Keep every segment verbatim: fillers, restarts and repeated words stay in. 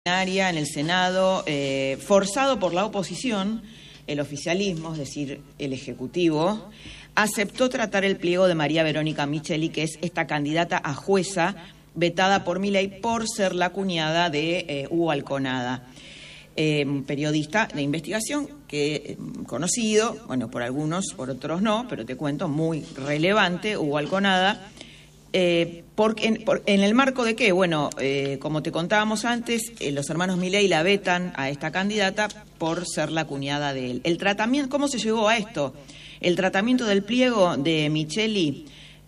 En el Senado, eh, forzado por la oposición, el oficialismo, es decir, el Ejecutivo, aceptó tratar el pliego de María Verónica Micheli, que es esta candidata a jueza vetada por Milei por ser la cuñada de eh, Hugo Alconada, eh, un periodista de investigación que eh, conocido, bueno, por algunos, por otros no, pero te cuento, muy relevante, Hugo Alconada. Eh, porque en, por, en el marco de qué, bueno, eh, como te contábamos antes, eh, los hermanos Milei la vetan a esta candidata por ser la cuñada de él. El tratamiento, ¿cómo se llegó a esto? El tratamiento del pliego de Micheli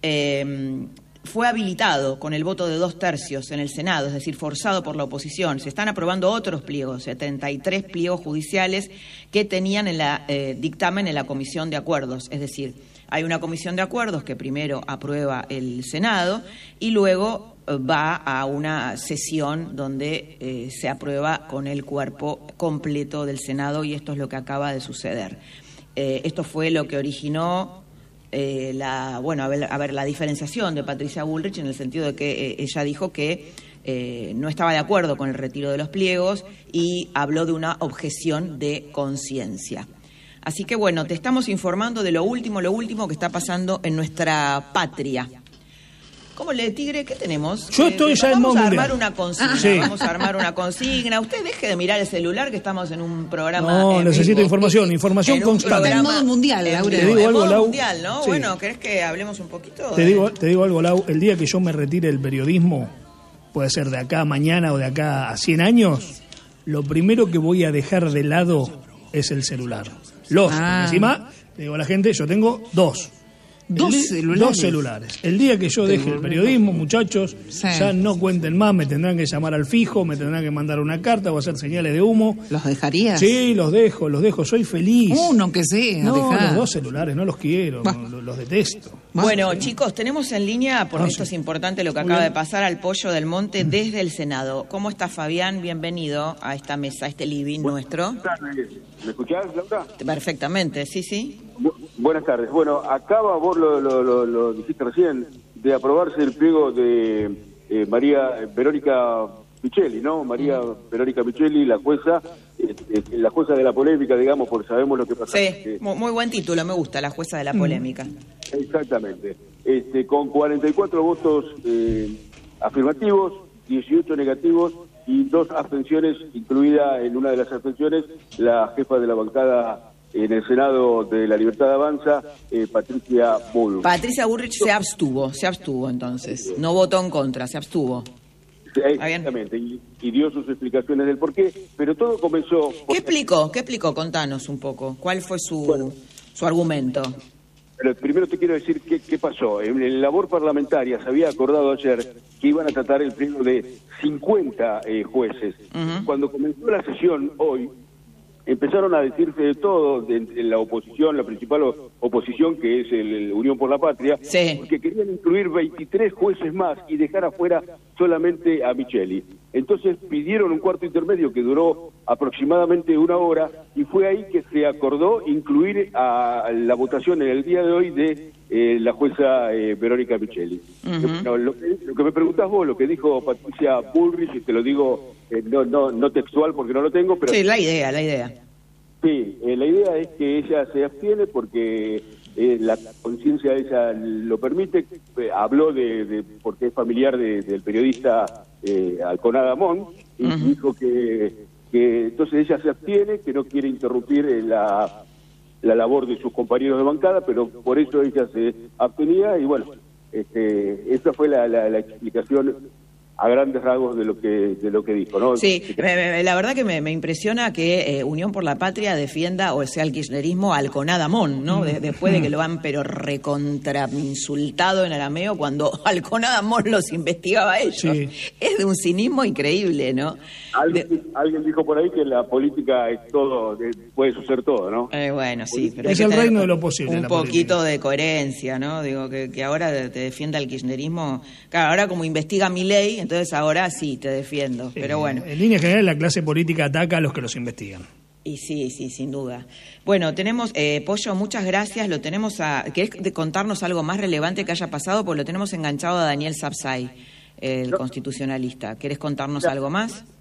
eh, fue habilitado con el voto de dos tercios en el Senado, es decir, forzado por la oposición. Se están aprobando otros pliegos, setenta y tres pliegos judiciales que tenían en la eh, dictamen en la Comisión de Acuerdos, es decir, hay una comisión de acuerdos que primero aprueba el Senado y luego va a una sesión donde eh, se aprueba con el cuerpo completo del Senado, y esto es lo que acaba de suceder. Eh, esto fue lo que originó eh, la, bueno, a ver, a ver, la diferenciación de Patricia Bullrich, en el sentido de que eh, ella dijo que eh, no estaba de acuerdo con el retiro de los pliegos y habló de una objeción de conciencia. Así que, bueno, te estamos informando de lo último, lo último que está pasando en nuestra patria. ¿Cómo le Tigre? ¿Qué tenemos? Yo estoy eh, ya en Vamos a mundial. armar una consigna, sí. vamos a armar una consigna. Usted deje de mirar el celular, que estamos en un programa... No, necesito vivo. información, información en constante. En modo mundial, Laura. Te digo en algo, modo Lau. mundial, ¿no? Sí. Bueno, ¿querés que hablemos un poquito? Te de... digo, te digo algo, Lau. El día que yo me retire del periodismo, puede ser de acá a mañana o de acá a cien años, lo primero que voy a dejar de lado es el celular. Los, ah. encima, le digo a la gente, yo tengo dos. Dos el, celulares. Dos celulares. El día que yo deje el periodismo, muchachos, sí. ya no cuenten más, me tendrán que llamar al fijo, me tendrán que mandar una carta o hacer señales de humo. ¿Los dejarías? Sí, los dejo, los dejo, soy feliz. Uno que sea, No, dejá. los dos celulares, no los quiero, Bah. los, los detesto. Bueno, chicos, tenemos en línea, porque Ah, esto sí. es importante lo que Muy acaba bien. de pasar, al Pollo del Monte desde el Senado. ¿Cómo está, Fabián? Bienvenido a esta mesa, a este living Buenas nuestro. tardes. ¿Me escuchás, Laura? Perfectamente, sí, sí. Bu- buenas tardes. Bueno, acaba, vos lo, lo, lo, lo dijiste recién, de aprobarse el pliego de eh, María Verónica Micheli, ¿no? María Verónica Micheli, la jueza, eh, eh, la jueza de la polémica, digamos, porque sabemos lo que pasó. Sí, Eh, muy, muy buen título, me gusta, la jueza de la polémica. Exactamente. Este, con cuarenta y cuatro votos eh, afirmativos, dieciocho negativos y dos abstenciones, incluida en una de las abstenciones la jefa de la bancada en el Senado de la Libertad Avanza, eh, Patricia Bullrich. Patricia Bullrich se abstuvo, se abstuvo entonces, no votó en contra, se abstuvo. Exactamente, y, y dio sus explicaciones del porqué, pero todo comenzó... ¿Qué porque- explicó? ¿Qué explicó? Contanos un poco. ¿Cuál fue su, Bueno. su argumento? Pero primero te quiero decir qué, qué pasó. En la labor parlamentaria se había acordado ayer que iban a tratar el pliego de cincuenta eh, jueces. Ujú. Cuando comenzó la sesión hoy, empezaron a decirse de todo de, de la oposición, la principal o- oposición, que es el, el Unión por la Patria, Sí. porque querían incluir veintitrés jueces más y dejar afuera solamente a Micheli. Entonces pidieron un cuarto intermedio que duró aproximadamente una hora, y fue ahí que se acordó incluir a la votación en el día de hoy de eh, la jueza eh, Verónica Micheli. Ujú. No, lo, que, lo que me preguntás vos, lo que dijo Patricia Bullrich, y te lo digo eh, no, no, no textual porque no lo tengo, pero... Sí, la idea, la idea. Sí, eh, la idea es que ella se abstiene porque eh, la conciencia de ella lo permite. Eh, habló de, de porque es familiar de, del periodista eh, Alconada Mon, y Ujú. dijo que, que entonces ella se abstiene, que no quiere interrumpir eh, la, la labor de sus compañeros de bancada, pero por eso ella se abstenía, y bueno, este, esa fue la, la, la explicación a grandes rasgos de lo que de lo que dijo, ¿no? Sí, me- me- la verdad que me, me impresiona que eh, Unión por la Patria defienda, o sea, el kirchnerismo Alconada Mon, ¿no? De- después de que lo han pero recontra insultado en arameo cuando Alconada Mon los investigaba a ellos. Sí. Es de un cinismo increíble, ¿no? Alguien, De- alguien dijo por ahí que la política es todo, eh, puede suceder todo, ¿no? eh, bueno, sí, pero Es hay que el tener reino de lo posible, un la poquito política. de coherencia, ¿no? Digo, que, que ahora te defienda el kirchnerismo. Claro, ahora como investiga Milei, entonces ahora sí te defiendo, pero bueno. En línea general, la clase política ataca a los que los investigan. Y sí, sí, sin duda. Bueno, tenemos, eh, Pollo, muchas gracias. Lo tenemos a. ¿Querés de- contarnos algo más relevante que haya pasado? Pues lo tenemos enganchado a Daniel Sapsay, el No. constitucionalista. ¿Querés contarnos Ya. algo más?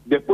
Después